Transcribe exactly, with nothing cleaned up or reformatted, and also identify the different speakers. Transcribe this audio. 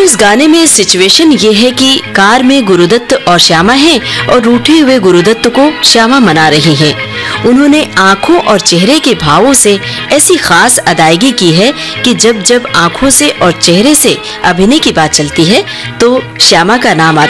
Speaker 1: इस गाने में सिचुएशन ये है कि कार में गुरुदत्त और श्यामा हैं और रूठे हुए गुरुदत्त को श्यामा मना रही हैं। उन्होंने आंखों और चेहरे के भावों से ऐसी खास अदायगी की है कि जब जब आंखों से और चेहरे से अभिनय की बात चलती है तो श्यामा का नाम आता